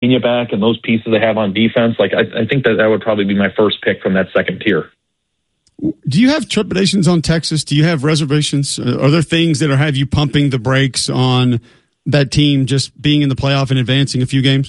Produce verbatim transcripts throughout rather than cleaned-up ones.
Pena back and those pieces they have on defense, like I, I think that that would probably be my first pick from that second tier. Do you have trepidations on Texas? Do you have reservations? Are there things that are have you pumping the brakes on that team just being in the playoff and advancing a few games?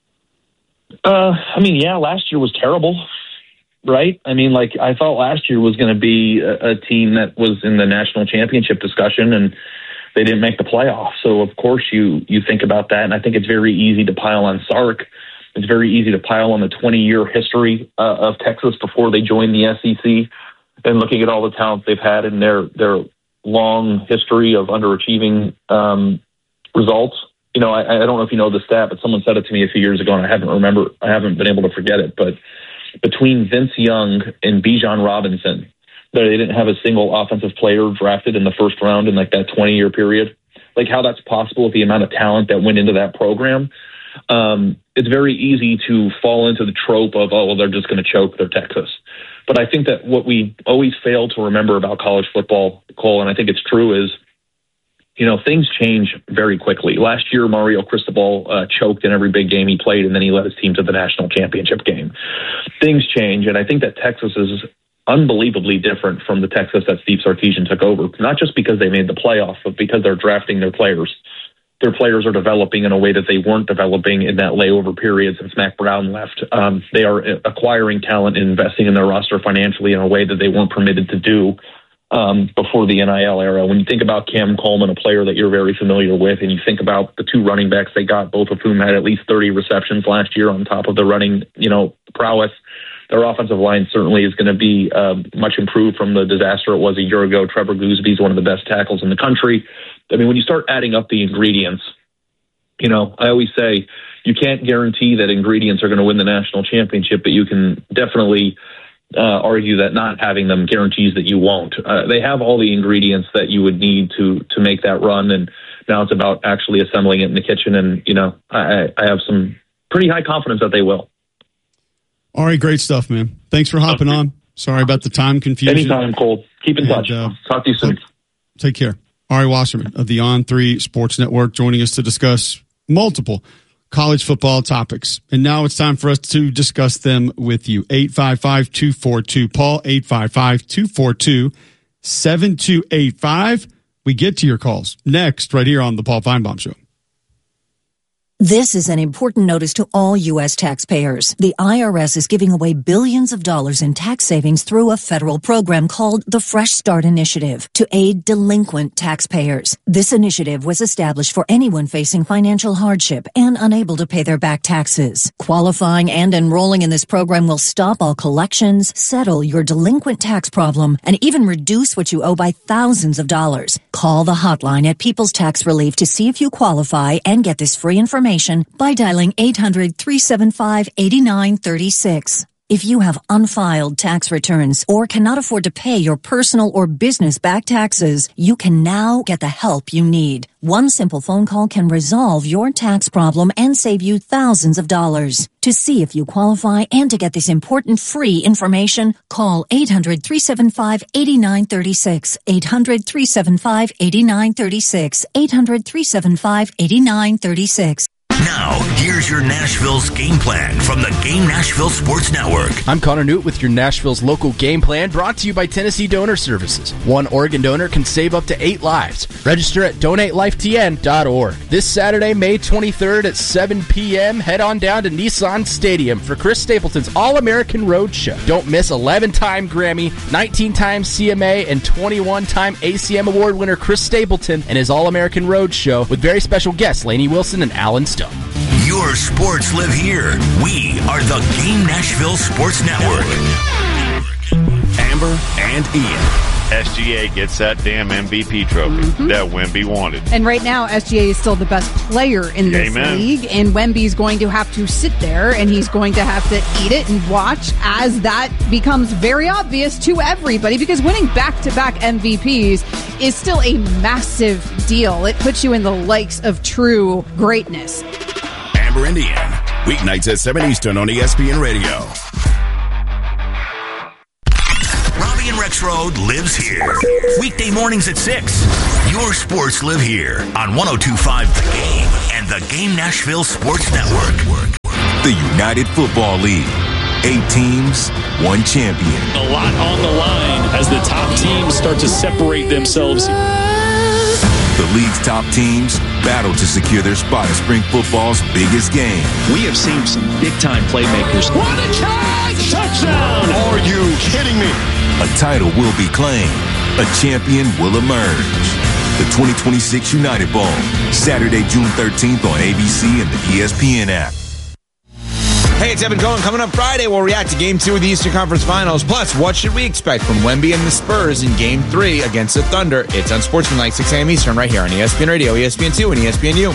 Uh, I mean, yeah, last year was terrible, right? I mean, like I thought last year was going to be a, a team that was in the national championship discussion, and they didn't make the playoffs. So of course you you think about that, and I think it's very easy to pile on Sark. It's very easy to pile on the twenty-year history uh, of Texas before they joined the S E C. And looking at all the talent they've had in their their long history of underachieving um, results, you know, I, I don't know if you know the stat, but someone said it to me a few years ago, and I haven't remember, I haven't been able to forget it. But between Vince Young and Bijan Robinson, they didn't have a single offensive player drafted in the first round in like that twenty-year period. Like how that's possible with the amount of talent that went into that program. Um, it's very easy to fall into the trope of, oh, well, they're just going to choke, they're Texas. But I think that what we always fail to remember about college football, Cole, and I think it's true, is, you know, things change very quickly. Last year, Mario Cristobal uh, choked in every big game he played, and then he led his team to the national championship game. Things change, and I think that Texas is unbelievably different from the Texas that Steve Sarkisian took over, not just because they made the playoff, but because they're drafting their players. Their players are developing in a way that they weren't developing in that layover period since Mack Brown left. Um, they are acquiring talent and investing in their roster financially in a way that they weren't permitted to do um, before the N I L era. When you think about Cam Coleman, a player that you're very familiar with, and you think about the two running backs they got, both of whom had at least thirty receptions last year on top of the running, you know, prowess, their offensive line certainly is going to be uh, much improved from the disaster it was a year ago. Trevor Gooseby is one of the best tackles in the country. I mean, when you start adding up the ingredients, you know, I always say you can't guarantee that ingredients are going to win the national championship, but you can definitely uh, argue that not having them guarantees that you won't. Uh, they have all the ingredients that you would need to to make that run, and now it's about actually assembling it in the kitchen. And, you know, I, I have some pretty high confidence that they will. All right, great stuff, man. Thanks for hopping on. Sorry about the time confusion. Anytime, Cole. Keep in and, touch. Uh, Talk to you soon. Take care. Ari Wasserman of the On three Sports Network joining us to discuss multiple college football topics. And now it's time for us to discuss them with you. eight five five, two four two, Paul, eight five five, two four two, seven two eight five. We get to your calls next right here on the Paul Feinbaum Show. This is an important notice to all U S taxpayers. The I R S is giving away billions of dollars in tax savings through a federal program called the Fresh Start Initiative to aid delinquent taxpayers. This initiative was established for anyone facing financial hardship and unable to pay their back taxes. Qualifying and enrolling in this program will stop all collections, settle your delinquent tax problem, and even reduce what you owe by thousands of dollars. Call the hotline at People's Tax Relief to see if you qualify and get this free information by dialing eight hundred, three seven five, eight nine three six. If you have unfiled tax returns or cannot afford to pay your personal or business back taxes, you can now get the help you need. One simple phone call can resolve your tax problem and save you thousands of dollars. To see if you qualify and to get this important free information, call eight hundred, three seven five, eight nine three six, eight hundred, three seven five, eight nine three six, eight hundred, three seven five, eight nine three six. Now, here's your Nashville's game plan from the Game Nashville Sports Network. I'm Connor Newt with your Nashville's local game plan, brought to you by Tennessee Donor Services. One organ donor can save up to eight lives. Register at donate life t n dot org. This Saturday, May twenty-third at seven p.m., head on down to Nissan Stadium for Chris Stapleton's All-American Road Show. Don't miss eleven-time Grammy, nineteen-time C M A, and twenty-one-time A C M Award winner Chris Stapleton and his All-American Road Show with very special guests Lainey Wilson and Alan Stone. Your sports live here. We are the Game Nashville Sports Network. Amber and Ian. S G A gets that damn M V P trophy mm-hmm. that Wemby wanted. And right now, S G A is still the best player in this Amen. league, and Wemby's going to have to sit there, and he's going to have to eat it and watch as that becomes very obvious to everybody, because winning back-to-back M V Ps is still a massive deal. It puts you in the likes of true greatness. Amber and Ian, weeknights at seven Eastern on E S P N Radio. Robbie and Rex Road lives here. Weekday mornings at six. Your sports live here on one oh two point five The Game and the Game Nashville Sports Network. The United Football League. Eight teams, one champion. A lot on the line as the top teams start to separate themselves. The league's top teams battle to secure their spot at spring football's biggest game. We have seen some big-time playmakers. What a catch! Touchdown! Are you kidding me? A title will be claimed. A champion will emerge. The twenty twenty-six United Bowl, Saturday, June thirteenth on A B C and the E S P N app. Hey, it's Evan Cohen. Coming up Friday, we'll react to Game two of the Eastern Conference Finals. Plus, what should we expect from Wemby and the Spurs in Game three against the Thunder? It's on Sportsmanlike, six a.m. Eastern, right here on E S P N Radio, E S P N two, and E S P N U.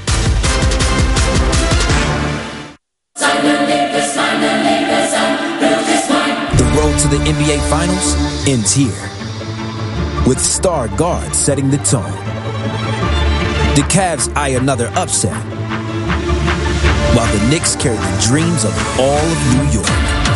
The road to the N B A Finals ends here, with star guards setting the tone. The Cavs eye another upset, while the Knicks carry the dreams of all of New York.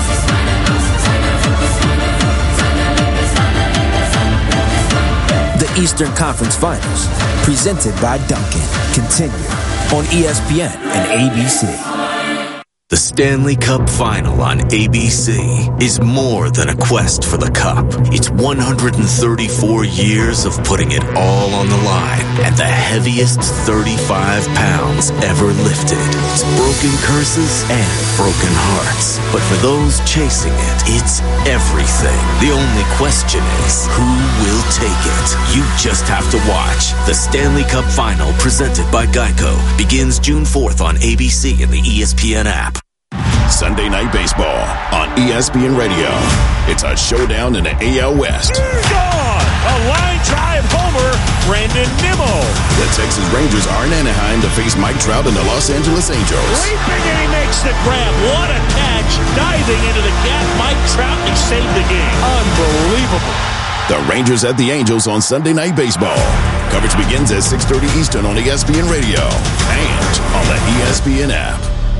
The Eastern Conference Finals, presented by Dunkin', continue on E S P N and A B C. The Stanley Cup Final on A B C is more than a quest for the cup. It's one hundred thirty-four years of putting it all on the line and the heaviest thirty-five pounds ever lifted. It's broken curses and broken hearts. But for those chasing it, it's everything. The only question is, who will take it? You just have to watch. The Stanley Cup Final, presented by Geico, begins June fourth on A B C and the E S P N app. Sunday Night Baseball on E S P N Radio. It's a showdown in the A L West. Gone! A line drive homer, Brandon Nimmo. The Texas Rangers are in Anaheim to face Mike Trout and the Los Angeles Angels. Leaping and he makes the grab. What a catch. Diving into the gap, Mike Trout, he saved the game. Unbelievable. The Rangers at the Angels on Sunday Night Baseball. Coverage begins at six thirty Eastern on E S P N Radio and on the E S P N app.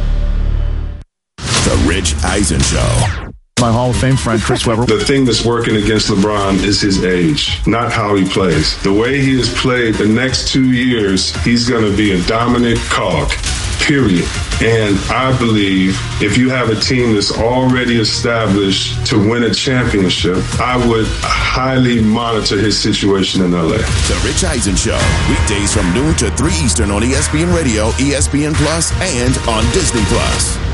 The Rich Eisen Show. My Hall of Fame friend, Chris Webber. The thing that's working against LeBron is his age, not how he plays. The way he has played the next two years, he's going to be a dominant cog, period. And I believe if you have a team that's already established to win a championship, I would highly monitor his situation in L A. The Rich Eisen Show, weekdays from noon to three Eastern on E S P N Radio, E S P N Plus, and on Disney Plus.